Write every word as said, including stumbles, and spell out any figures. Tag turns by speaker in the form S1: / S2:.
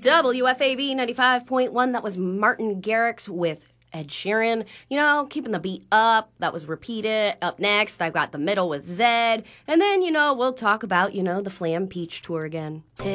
S1: W F A B ninety-five point one. That was Martin Garrix with Ed Sheeran. You know, keeping the beat up. That was Repeated. Up next, I've got The Middle with Zedd. And then, you know, we'll talk about, you know, the Flam Peach tour again.